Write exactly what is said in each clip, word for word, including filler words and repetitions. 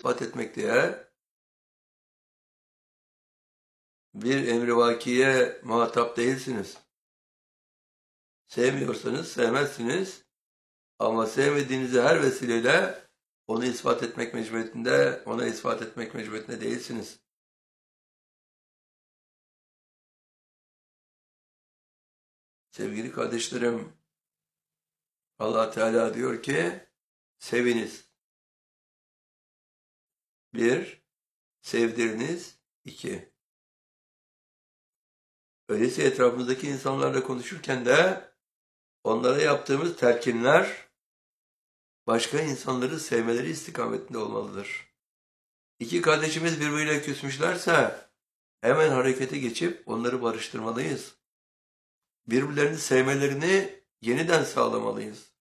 ispat etmek diye bir emri vakiye muhatap değilsiniz. Sevmiyorsanız sevmezsiniz ama sevmediğinizi her vesileyle onu ispat etmek mecburiyetinde, ona ispat etmek mecburiyetinde değilsiniz. Sevgili kardeşlerim, Allah Teala diyor ki, seviniz. Bir, sevdiriniz. İki. Öyleyse etrafımızdaki insanlarla konuşurken de onlara yaptığımız telkinler başka insanları sevmeleri istikametinde olmalıdır. İki kardeşimiz birbiriyle küsmüşlerse hemen harekete geçip onları barıştırmalıyız. Birbirlerini sevmelerini yeniden sağlamalıyız.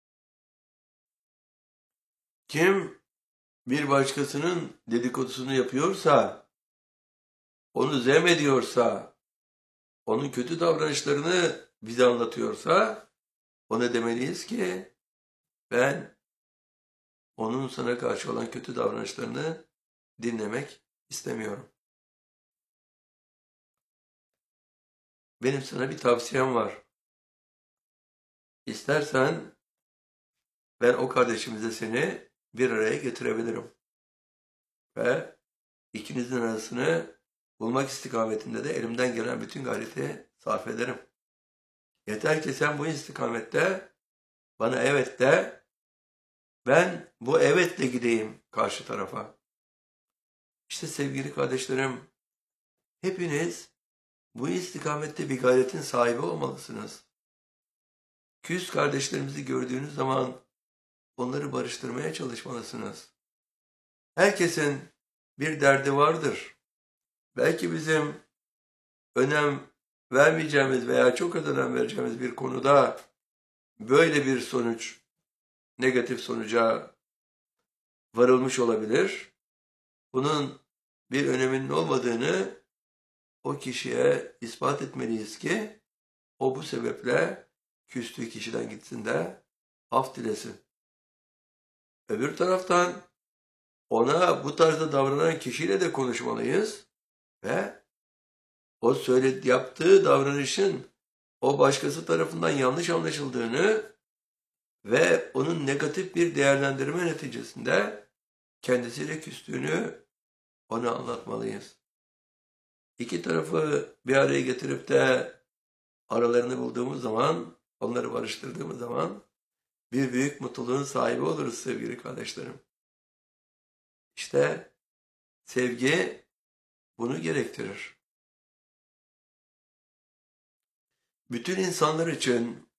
Kim bir başkasının dedikodusunu yapıyorsa, onu zemmediyorsa, onun kötü davranışlarını bize anlatıyorsa, ona demeliyiz ki, ben onun sana karşı olan kötü davranışlarını dinlemek istemiyorum. Benim sana bir tavsiyem var. İstersen ben o kardeşimize seni bir araya getirebilirim. Ve ikinizin arasını bulmak istikametinde de elimden gelen bütün gayreti sarf ederim. Yeter ki sen bu istikamette bana evet de, ben bu evetle gideyim karşı tarafa. İşte sevgili kardeşlerim, hepiniz bu istikamette bir gayretin sahibi olmalısınız. Küs kardeşlerimizi gördüğünüz zaman onları barıştırmaya çalışmalısınız. Herkesin bir derdi vardır. Belki bizim önem vermeyeceğimiz veya çok önem vereceğimiz bir konuda böyle bir sonuç, negatif sonuca varılmış olabilir. Bunun bir öneminin olmadığını o kişiye ispat etmeliyiz ki o bu sebeple küstüğü kişiden gitsin de af dilesin. Öbür taraftan ona bu tarzda davranan kişiyle de konuşmalıyız ve o söyledi, yaptığı davranışın o başkası tarafından yanlış anlaşıldığını ve onun negatif bir değerlendirme neticesinde kendisiyle küstüğünü ona anlatmalıyız. İki tarafı bir araya getirip de aralarını bulduğumuz zaman, onları barıştırdığımız zaman bir büyük mutluluğun sahibi oluruz sevgili kardeşlerim. İşte sevgi bunu gerektirir. Bütün insanlar için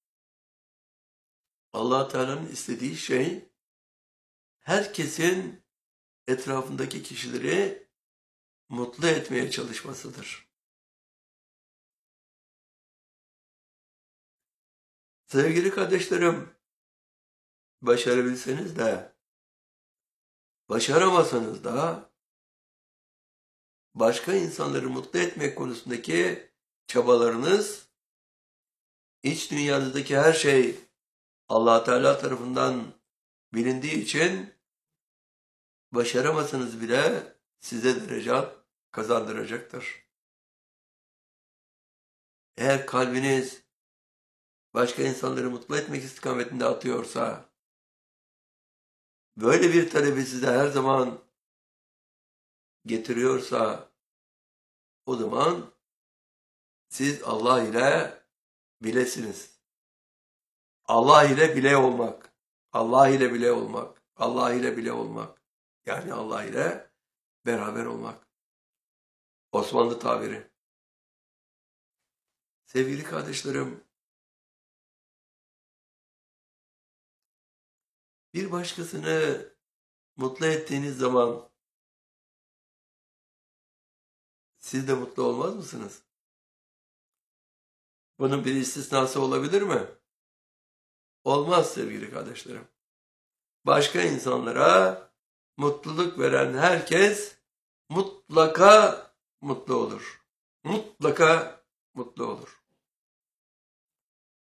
Allah Teala'nın istediği şey herkesin etrafındaki kişileri mutlu etmeye çalışmasıdır. Sevgili kardeşlerim, başarabilseniz de, başaramasanız da başka insanları mutlu etmek konusundaki çabalarınız, iç dünyanızdaki her şey Allah Teala tarafından bilindiği için başaramasanız bile size derece kazandıracaktır. Eğer kalbiniz başka insanları mutlu etmek istikametinde atıyorsa, böyle bir talebi size her zaman getiriyorsa, o zaman siz Allah ile bilesiniz. Allah ile bile olmak, Allah ile bile olmak, Allah ile bile olmak, yani Allah ile beraber olmak. Osmanlı tabiri. Sevgili kardeşlerim, bir başkasını mutlu ettiğiniz zaman siz de mutlu olmaz mısınız? Bunun bir istisnası olabilir mi? Olmaz sevgili kardeşlerim. Başka insanlara mutluluk veren herkes mutlaka mutlu olur. Mutlaka mutlu olur.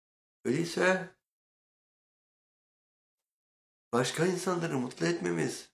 Öyleyse başka insanları mutlu etmemiz